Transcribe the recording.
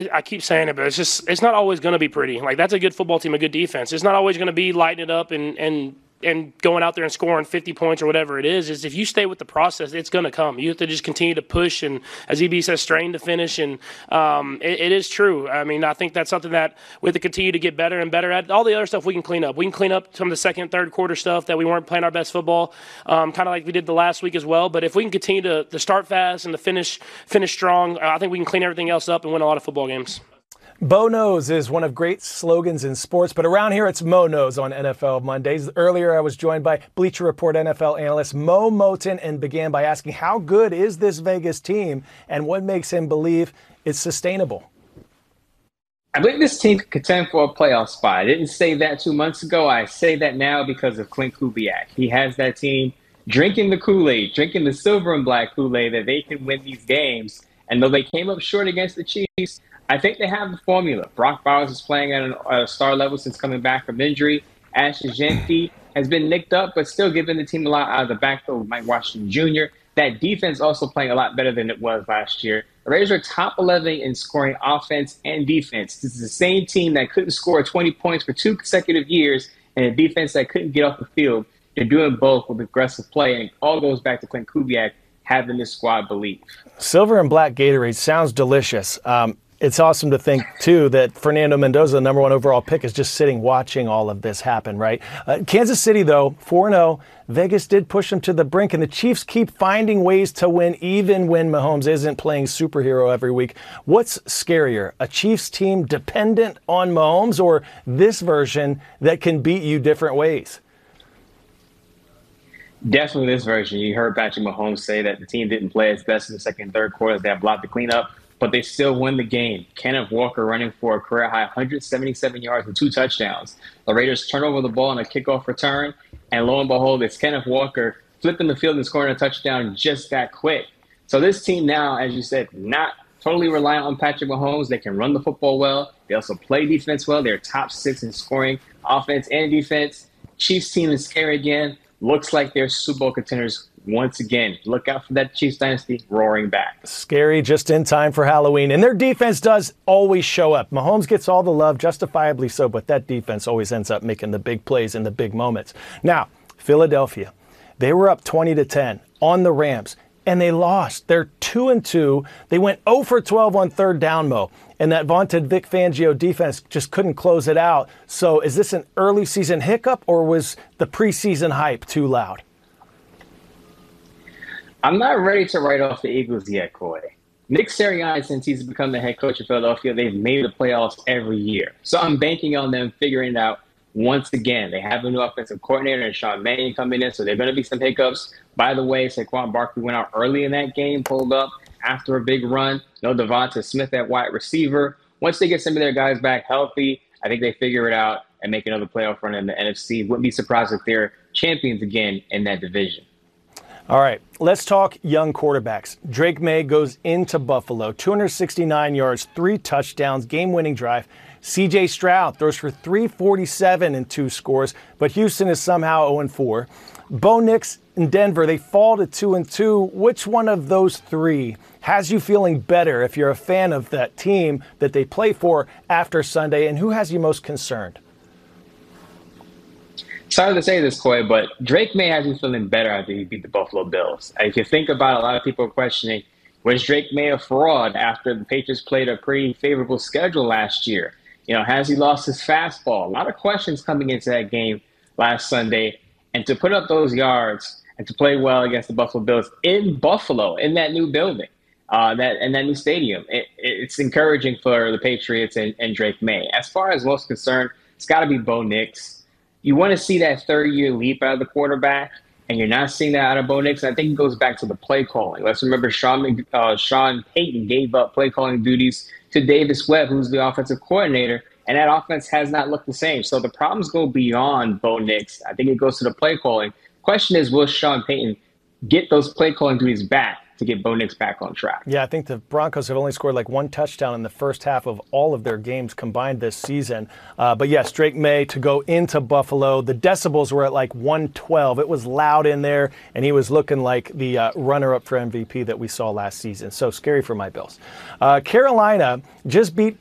I keep saying it, but it's not always going to be pretty. Like, that's a good football team, a good defense. It's not always going to be lighting it up and going out there and scoring 50 points or whatever it is if you stay with the process, it's going to come. You have to just continue to push and, as EB says, strain to finish. And it is true. I mean, I think that's something that we have to continue to get better and better at. All the other stuff we can clean up. We can clean up some of the second, third quarter stuff that we weren't playing our best football, kind of like we did the last week as well. But if we can continue to start fast and to finish strong, I think we can clean everything else up and win a lot of football games. Bo Knows is one of great slogans in sports, but around here it's Mo Knows on NFL Mondays. Earlier I was joined by Bleacher Report NFL analyst Mo Moton and began by asking how good is this Vegas team and what makes him believe it's sustainable. I believe this team could contend for a playoff spot. I didn't say that 2 months ago. I say that now because of Klint Kubiak. He has that team drinking the Kool-Aid, drinking the silver and black Kool-Aid that they can win these games. And though they came up short against the Chiefs, I think they have the formula. Brock Bowers is playing at a star level since coming back from injury. Ashton Jeanty has been nicked up, but still giving the team a lot out of the backfield with Mike Washington Jr. That defense also playing a lot better than it was last year. The Raiders are top 11 in scoring offense and defense. This is the same team that couldn't score 20 points for 2 consecutive years and a defense that couldn't get off the field. They're doing both with aggressive play, and it all goes back to Klint Kubiak having this squad believe. Silver and black Gatorade sounds delicious. It's awesome to think, too, that Fernando Mendoza, the number 1 overall pick, is just sitting watching all of this happen, right? Kansas City, though, 4-0. Vegas did push them to the brink, and the Chiefs keep finding ways to win even when Mahomes isn't playing superhero every week. What's scarier, a Chiefs team dependent on Mahomes or this version that can beat you different ways? Definitely this version. You heard Patrick Mahomes say that the team didn't play its best in the second and third quarters. They have a lot to clean up, but they still win the game. Kenneth Walker running for a career-high 177 yards and 2 touchdowns. The Raiders turn over the ball on a kickoff return, and lo and behold, it's Kenneth Walker flipping the field and scoring a touchdown just that quick. So this team now, as you said, not totally reliant on Patrick Mahomes. They can run the football well. They also play defense well. They're top 6 in scoring offense and defense. Chiefs team is scary again. Looks like they're Super Bowl contenders once again. Look out for that Chiefs dynasty roaring back. Scary just in time for Halloween. And their defense does always show up. Mahomes gets all the love, justifiably so, but that defense always ends up making the big plays in the big moments. Now, Philadelphia, they were up 20-10 on the Rams, and they lost. They're 2-2. They went 0 for 12 on third down, Mo. And that vaunted Vic Fangio defense just couldn't close it out. So is this an early season hiccup, or was the preseason hype too loud? I'm not ready to write off the Eagles yet, Coy. Nick Sirianni, since he's become the head coach of Philadelphia, they've made the playoffs every year. So I'm banking on them figuring it out once again. They have a new offensive coordinator and Sean Mannion coming in, so there are going to be some hiccups. By the way, Saquon Barkley went out early in that game, pulled up after a big run. No Devonta Smith at wide receiver. Once they get some of their guys back healthy, I think they figure it out and make another playoff run in the NFC. Wouldn't be surprised if they're champions again in that division. All right, let's talk young quarterbacks. Drake May goes into Buffalo, 269 yards, 3 touchdowns, game-winning drive. C.J. Stroud throws for 347 and 2 scores, but Houston is somehow 0-4. Bo Nix in Denver, they fall to 2-2. Which one of those 3 has you feeling better if you're a fan of that team that they play for after Sunday, and who has you most concerned? Sorry to say this, Coy, but Drake May has me feeling better after he beat the Buffalo Bills. If you think about it, a lot of people are questioning, was Drake May a fraud after the Patriots played a pretty favorable schedule last year? You know, has he lost his fastball? A lot of questions coming into that game last Sunday. And to put up those yards and to play well against the Buffalo Bills in Buffalo, in that new building, that new stadium, it's encouraging for the Patriots and Drake May. As far as most concerned, it's got to be Bo Nix. You want to see that third-year leap out of the quarterback, and you're not seeing that out of Bo Nix. I think it goes back to the play calling. Let's remember Sean Payton gave up play calling duties to Davis Webb, who's the offensive coordinator, and that offense has not looked the same. So the problems go beyond Bo Nix. I think it goes to the play calling. Question is, will Sean Payton get those play calling duties back to get Bo Nix back on track. Yeah, I think the Broncos have only scored like one touchdown in the first half of all of their games combined this season. But yes, Drake May to go into Buffalo. The decibels were at like 112. It was loud in there, and he was looking like the runner-up for MVP that we saw last season. So scary for my Bills. Carolina just beat